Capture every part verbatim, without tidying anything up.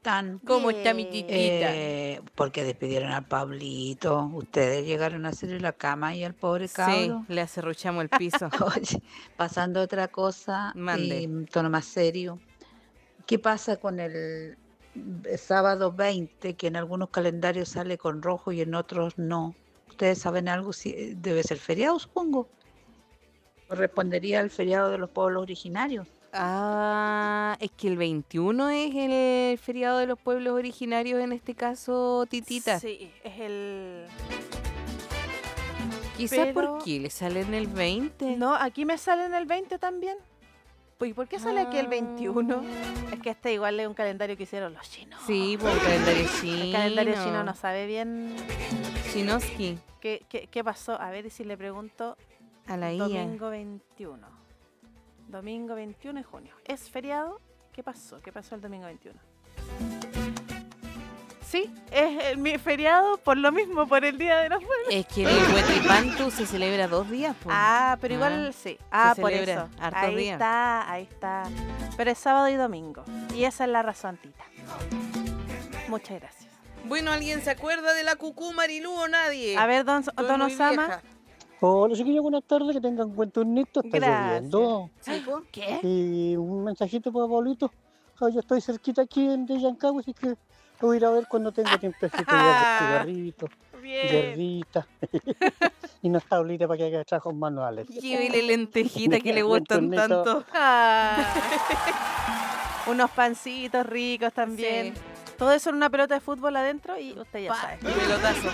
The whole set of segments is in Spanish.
están? ¿Cómo está mi titita? Eh, porque despidieron al Pablito. Ustedes llegaron a hacerle la cama y al pobre Sí, cabro. le acerruchamos el piso. Oye, pasando a otra cosa, Mande. y un tono más serio. ¿Qué pasa con el eh, sábado veinte, que en algunos calendarios sale con rojo y en otros no? ¿Ustedes saben algo? Si eh, debe ser feriado, supongo. Correspondería al feriado de los pueblos originarios. Ah, es que el veintiuno es el feriado de los pueblos originarios en este caso, titita. Sí, es el... Quizás pero- por qué le sale en el veinte. No, aquí me sale en el veinte también. Pues, ¿y por qué sale aquí el veintiuno? Ah. Es que este igual es un calendario que hicieron los chinos. Sí, por el calendario chino. El calendario chino no sabe bien Chinoski, qué, qué, qué pasó. A ver, y si le pregunto, a la I A. domingo veintiuno. Domingo veintiuno de junio. ¿Es feriado? ¿Qué pasó? ¿Qué pasó el domingo veintiuno? Sí, es el, mi feriado por lo mismo, por el Día de los Muertos. Es que el Huetripantu se celebra dos días, po. Ah, pero igual Ah, sí. Ah, por celebra eso. hartos Ahí días. está, ahí está. Pero es sábado y domingo. Y esa es la razón, Tita. Muchas gracias. Bueno, ¿alguien se acuerda de la Cucú Marilú o nadie? A ver, don, Estoy don muy Osama. vieja. Hola chiquillos, buenas tardes, que tengan buen turnito, está Gracias. lloviendo. ¿Sí, po? ¿Qué? Y un mensajito para Pablito. Ah, yo estoy cerquita aquí en de Yancagua, así que lo voy a ir a ver cuando tenga tiempecito. Voy a hacer cigarritos, Bien. hierbitas y unas tablitas para que haga trabajos manuales. Llévele lentejita que le Buen gustan turnito. tanto. Ah. Unos pancitos ricos también. Todo eso en una pelota de fútbol adentro y usted ya Pa, sabe. pelotazo.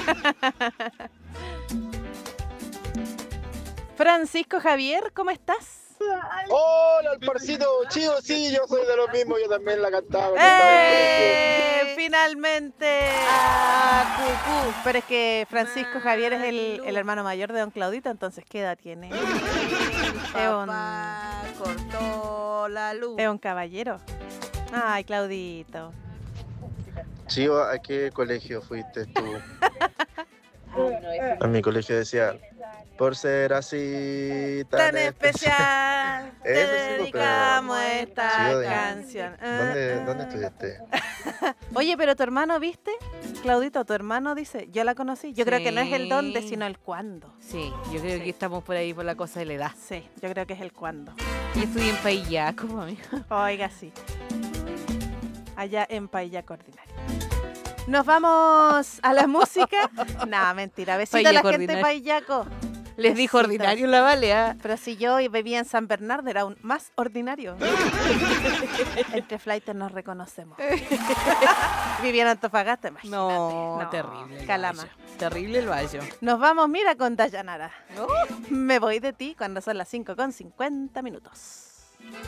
Francisco Javier, ¿cómo estás? Hola, el parcito chido, sí, yo soy de los mismos, yo también la cantaba. cuando estaba en el colegio. ¡Eh! ¡Finalmente! ¡Ah, cucú! Pero es que Francisco Javier es el, el hermano mayor de don Claudito, entonces ¿qué edad tiene? Es un, Papá cortó la luz. es un caballero. Ay, Claudito. Chivo, ¿a qué colegio fuiste tú? A mi colegio decía, por ser así tan, Tan especial, te Eso sí, pues, dedicamos pero- esta Sí, yo de- canción. Ah, ¿Dónde, ah, ¿Dónde ah. estudiaste? Oye, pero tu hermano, ¿viste? Claudito, tu hermano dice, yo la conocí. Yo creo que no es el dónde, Sí. sino el cuándo. Sí, yo creo Sí. que estamos por ahí por la cosa de la edad. Sí, yo creo que es el cuándo. Yo estudié en Paillaco, amigo. Oiga, sí. Allá en Paillaco Ordinario. Nos vamos a la música. No, mentira. Besito a la Paillaco gente de Ordinario. Paillaco. Les dijo Besitos. ordinario la Vale, ¿ah? Pero si yo vivía en San Bernardo, era aún más ordinario. Entre flightes nos reconocemos. Vivía en Antofagasta, imagínate. No, terrible. el Calama. vallo. Terrible el vallo. Nos vamos, mira, con Dayanara. Me voy de ti cuando son las cinco con cincuenta minutos.